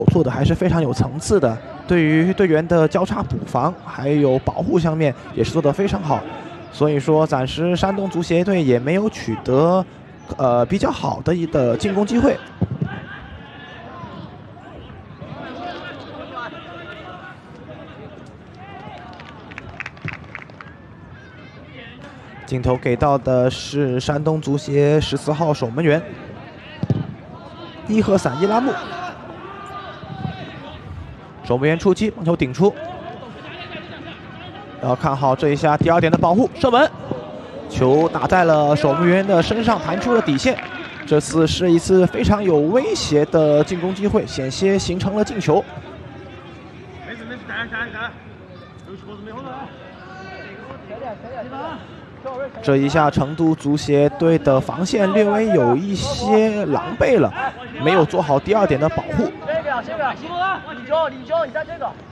做的还是非常有层次的，对于队员的交叉补防还有保护上面也是做得非常好。所以说，暂时山东足协队也没有取得比较好的进攻机会。 镜头给到的是山东足协14号守门员伊赫散伊拉木，守门员出击，棒球顶出，要看好这一下第2点的保护，射门，球打在了守门员的身上，弹出了底线。这次是一次非常有威胁的进攻机会，险些形成了进球。 这一下，成都足协队的防线略微有一些狼狈了，没有做好第2点的保护。 李九，你在这个。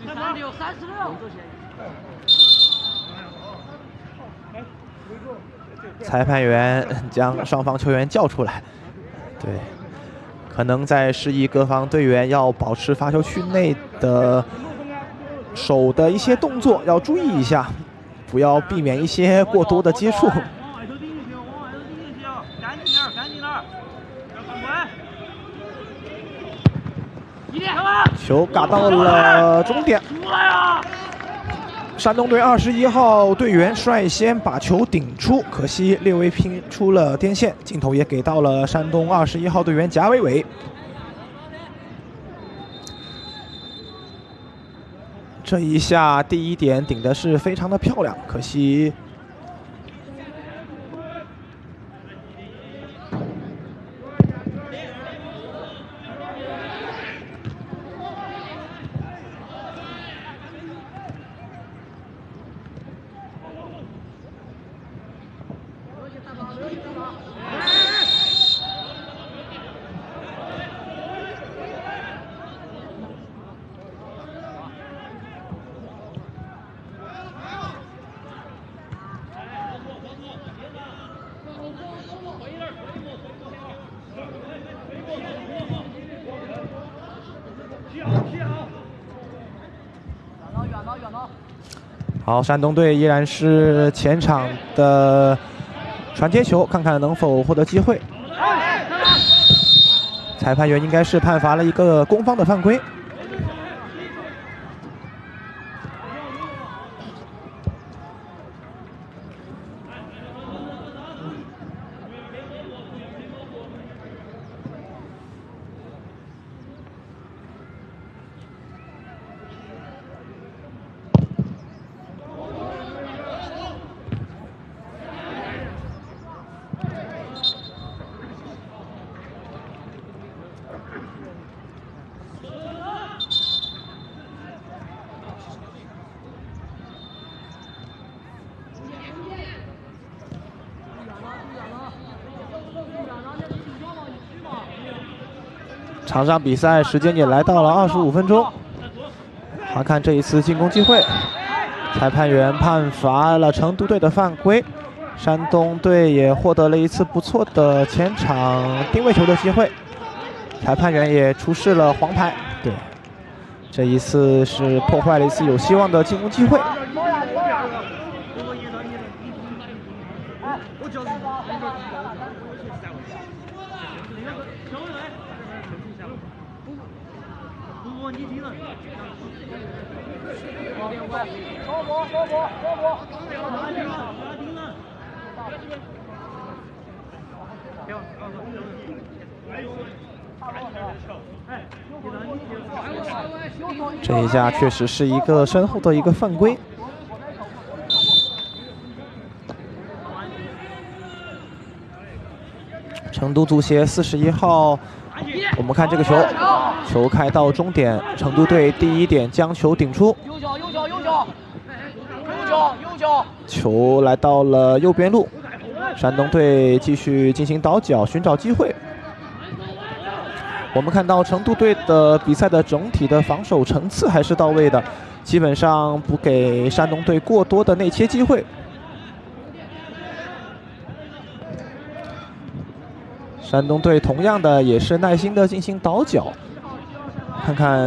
裁判员将双方球员叫出来，对，可能在示意各方队员要保持罚球区内的手的一些动作要注意一下。 不要避免一些过多的接触。球打到了终点。山东队21号队员率先把球顶出，可惜略微拼出了边线。镜头也给到了山东21号队员贾伟伟。 这一下第1点顶的是非常的漂亮，可惜好，山东队依然是前场的传接球，看看能否获得机会。裁判员应该是判罚了一个攻方的犯规。场上比赛时间也来到了25分钟，好看这一次进攻机会，裁判员判罚了成都队的犯规，山东队也获得了一次不错的前场定位球的机会，裁判员也出示了黄牌。对，这一次是破坏了一次有希望的进攻机会。 这一下确实是一个身后的一个犯规。成都足协41号，我们看这个球，球开到终点，成都队第1点将球顶出。右脚，球来到了右边路，山东队继续进行倒脚，寻找机会。我们看到成都队的比赛的整体的防守层次还是到位的，基本上不给山东队过多的内切机会。山东队同样的也是耐心的进行倒脚，看看